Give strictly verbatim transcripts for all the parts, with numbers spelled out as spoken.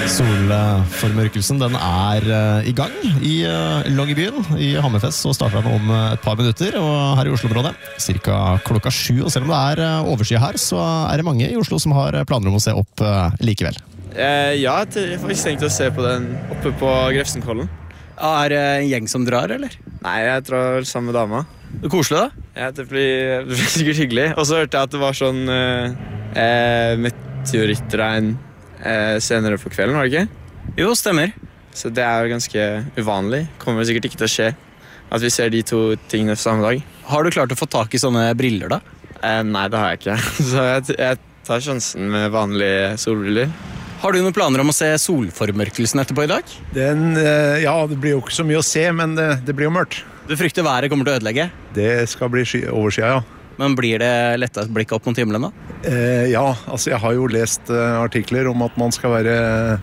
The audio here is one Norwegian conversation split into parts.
Solformørkelsen, den er uh, i gang i uh, Longyearbyen i Hammerfest, og starter den om uh, et par minutter, og her i Oslo-området, cirka klokka sju, og selv om det er uh, overskyet her, så er det mange i Oslo som har planer om å se opp uh, likevel. Eh, ja, jeg har faktisk tenkt å se på den oppe på Grefsenkollen. Er det en gjeng som drar, eller? Nei, jeg drar sammen med dama. Det er koselig, da? Ja, det blir, det blir sikkert hyggelig. Og så hørte jeg at det var sånn eh, eh, meteorittregn eh, senere på kvelden, var det ikke? Jo, stemmer. Så det er jo ganske uvanlig. Kommer sikkert ikke til å skje at vi ser de to tingene på samme dag. Har du klart å få tak i sånne briller, da? Eh, nei, det har jeg ikke. Så jeg, jeg tar sjansen med vanlige solbriller. Har du noen planer om å se solformørkelsen etterpå i dag? Den, ja, det blir jo ikke så mye å se, men det, det blir jo mørkt. Du frykter været kommer til å ødelegge? Det skal bli sky- overskya, ja. Men blir det letta et blikk opp mot himmelen da? Eh, ja, altså jeg har jo lest uh, artikler om at man skal være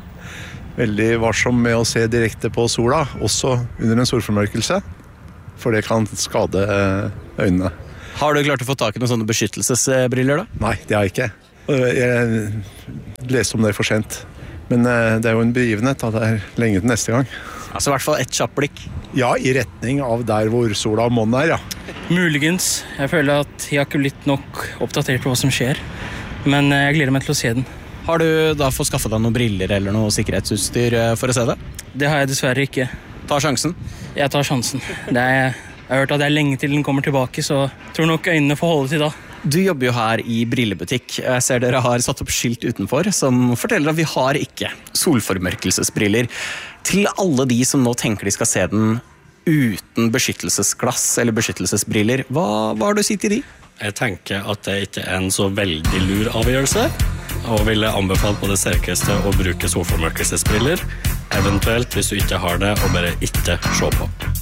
veldig varsom med å se direkte på sola, også under en solformørkelse, for det kan skade uh, øynene. Har du klart å få tak i noen sånne beskyttelsesbriller da? Nei, det har jeg ikke. Jeg leste om det for sent. Men det er jo en begivenhet at det er lenge til neste gang. Altså i hvert fall et kjapt blikk. Ja, i retning av der hvor sola og månen er, ja. Muligens. Jeg føler at jeg har ikke blitt nok oppdatert på hva som skjer. Men jeg gleder meg til å se den. Har du da fått skaffe deg noen briller eller noe sikkerhetsutstyr for å se det? Det har jeg dessverre ikke. Ta sjansen. Jeg tar sjansen. Det er, jeg har hørt at det er lenge til den kommer tilbake, så jeg tror nok øynene får holde til da. Du jobber jo her i brillebutikk. Jeg ser dere har satt opp skilt utenfor som forteller at vi har ikke solformørkelsesbriller. Til alle de som nå tenker de skal se den uten beskyttelsesglass eller beskyttelsesbriller, hva, hva har du å si til de? Jeg tenker at det ikke er en så veldig lur avgjørelse, og ville anbefalt på det sterkeste å bruke solformørkelsesbriller, eventuelt hvis du ikke har det, og bare ikke se på.